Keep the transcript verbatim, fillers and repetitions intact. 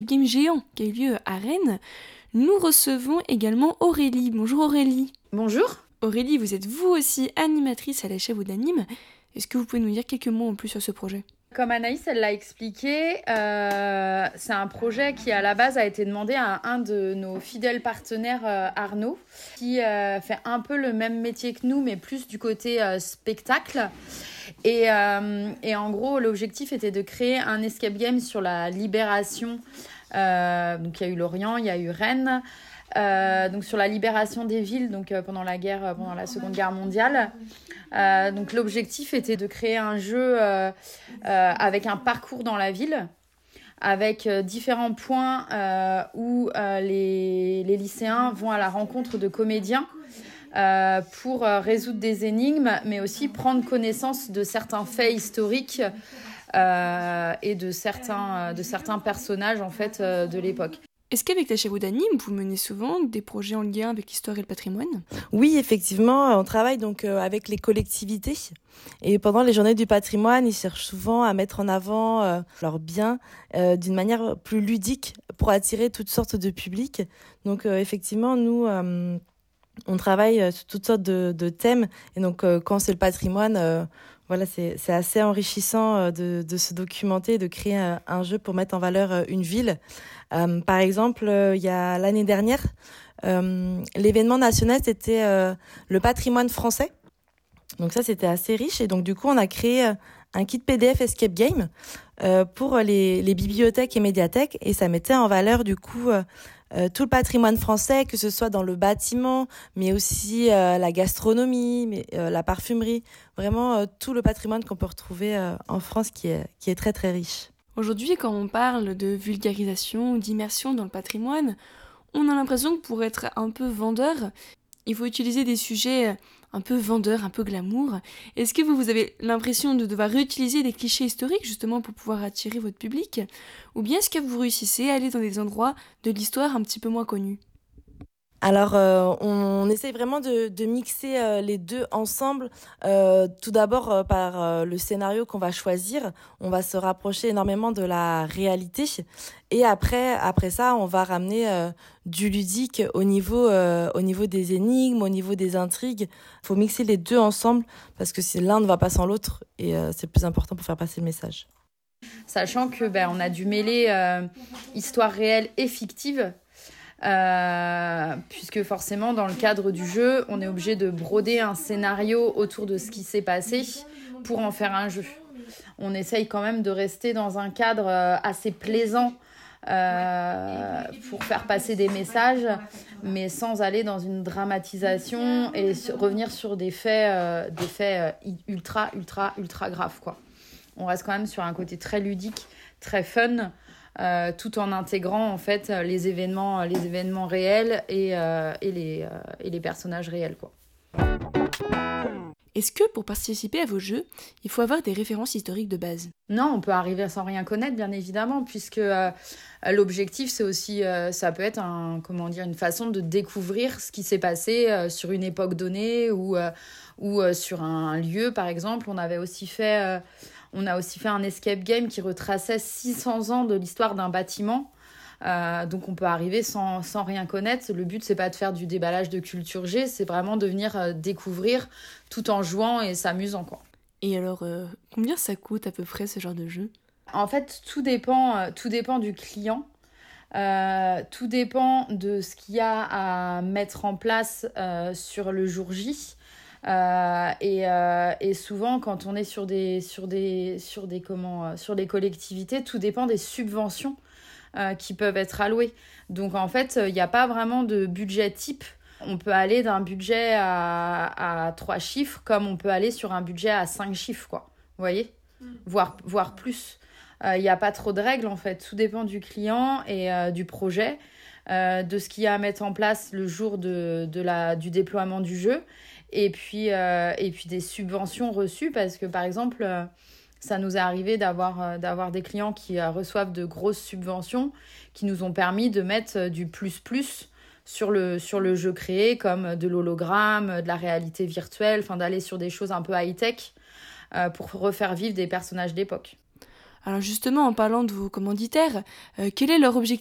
Game géant qui a eu lieu à Rennes, nous recevons également Aurélie. Bonjour Aurélie. Bonjour. Aurélie, vous êtes vous aussi animatrice à la Chèvre d'Anime. Est-ce que vous pouvez nous dire quelques mots en plus sur ce projet ? Comme Anaïs, elle l'a expliqué, euh, c'est un projet qui, à la base, a été demandé à un de nos fidèles partenaires, euh, Arnaud, qui euh, fait un peu le même métier que nous, mais plus du côté euh, spectacle. Et, euh, et en gros, l'objectif était de créer un escape game sur la libération. Euh, donc, il y a eu Lorient, il y a eu Rennes. Euh, donc sur la libération des villes donc euh, pendant la guerre euh, pendant la Seconde Guerre mondiale. Euh, donc l'objectif était de créer un jeu euh, euh, avec un parcours dans la ville, avec euh, différents points euh, où euh, les, les lycéens vont à la rencontre de comédiens euh, pour euh, résoudre des énigmes, mais aussi prendre connaissance de certains faits historiques euh, et de certains, euh, de certains personnages en fait, euh, de l'époque. Est-ce qu'avec la Chèvre d'Anime, vous menez souvent des projets en lien avec l'histoire et le patrimoine ? Oui, effectivement, on travaille donc euh, avec les collectivités. Et pendant les journées du patrimoine, ils cherchent souvent à mettre en avant euh, leurs biens euh, d'une manière plus ludique pour attirer toutes sortes de publics. Donc euh, effectivement, nous, euh, on travaille sur toutes sortes de, de thèmes. Et donc euh, quand c'est le patrimoine, euh, voilà, c'est, c'est assez enrichissant euh, de, de se documenter, de créer un, un jeu pour mettre en valeur euh, une ville. Euh, par exemple, euh, il y a l'année dernière, euh, l'événement national, c'était euh, le patrimoine français. Donc ça, c'était assez riche. Et donc, du coup, on a créé euh, un kit P D F Escape Game euh, pour les, les bibliothèques et médiathèques. Et ça mettait en valeur, du coup, euh, euh, tout le patrimoine français, que ce soit dans le bâtiment, mais aussi euh, la gastronomie, mais, euh, la parfumerie. Vraiment, euh, tout le patrimoine qu'on peut retrouver euh, en France qui est, qui est très, très riche. Aujourd'hui, quand on parle de vulgarisation ou d'immersion dans le patrimoine, on a l'impression que pour être un peu vendeur, il faut utiliser des sujets un peu vendeurs, un peu glamour. Est-ce que vous, vous avez l'impression de devoir réutiliser des clichés historiques justement pour pouvoir attirer votre public ? Ou bien est-ce que vous réussissez à aller dans des endroits de l'histoire un petit peu moins connus ? Alors, euh, on, on essaye vraiment de, de mixer euh, les deux ensemble. Euh, tout d'abord, euh, par euh, le scénario qu'on va choisir, on va se rapprocher énormément de la réalité. Et après, après ça, on va ramener euh, du ludique au niveau, euh, au niveau des énigmes, au niveau des intrigues. Il faut mixer les deux ensemble parce que si l'un ne va pas sans l'autre, et euh, c'est le plus important pour faire passer le message. Sachant que ben, on a dû mêler euh, histoire réelle et fictive. Euh, puisque forcément dans le cadre du jeu on est obligé de broder un scénario autour de ce qui s'est passé pour en faire un jeu. On essaye quand même de rester dans un cadre assez plaisant euh, pour faire passer des messages, mais sans aller dans une dramatisation et revenir sur des faits, euh, des faits ultra ultra ultra graves quoi. On reste quand même sur un côté très ludique, très fun. Euh, tout en intégrant en fait les événements, les événements réels et, euh, et, les, euh, et les personnages réels quoi. Est-ce que pour participer à vos jeux, il faut avoir des références historiques de base ? Non, on peut arriver sans rien connaître bien évidemment, puisque euh, l'objectif c'est aussi, euh, ça peut être un, comment dire, une façon de découvrir ce qui s'est passé euh, sur une époque donnée ou, euh, ou euh, sur un lieu par exemple. On avait aussi fait... Euh, On a aussi fait un escape game qui retraçait six cents ans de l'histoire d'un bâtiment. Euh, donc on peut arriver sans, sans rien connaître. Le but, c'est pas de faire du déballage de culture G, c'est vraiment de venir euh, découvrir tout en jouant et s'amusant, quoi. Et alors, euh, combien ça coûte à peu près ce genre de jeu ? En fait, tout dépend, euh, tout dépend du client. Euh, tout dépend de ce qu'il y a à mettre en place euh, sur le jour J. Euh, et, euh, et souvent quand on est sur des sur des sur des comment euh, sur les collectivités, tout dépend des subventions euh, qui peuvent être allouées. Donc en fait il n'y a pas vraiment de budget type. On peut aller d'un budget à, à trois chiffres comme on peut aller sur un budget à cinq chiffres quoi, vous voyez, mmh. voire voire plus. Il n'y a pas trop de règles en fait, tout dépend du client et euh, du projet, euh, de ce qu'il y a à mettre en place le jour de, de la, du déploiement du jeu. Et puis, euh, et puis des subventions reçues parce que, par exemple, euh, ça nous est arrivé d'avoir, euh, d'avoir des clients qui euh, reçoivent de grosses subventions qui nous ont permis de mettre euh, du plus-plus sur le, sur le jeu créé, comme de l'hologramme, de la réalité virtuelle, enfin d'aller sur des choses un peu high-tech euh, pour refaire vivre des personnages d'époque. Alors justement, en parlant de vos commanditaires, euh, quel est leur objectif